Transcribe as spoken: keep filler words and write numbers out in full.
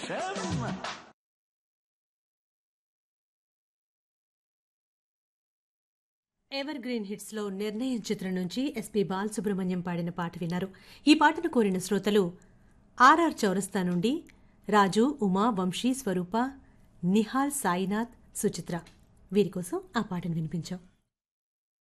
విశేషం. Ever green hits లో నిర్ణయం చిత్రం నుంచి ఎస్పీ బాలసుబ్రహ్మణ్యం పాడిన పాట విన్నారు. ఈ పాటను కోరిన శ్రోతలు ఆర్ఆర్ చౌరస్తా నుండి రాజు, ఉమా, వంశీ, స్వరూప, నిహాల్, సాయినాథ్, సుచిత్ర. వీరి కోసం ఆ పాటను వినిపించాం.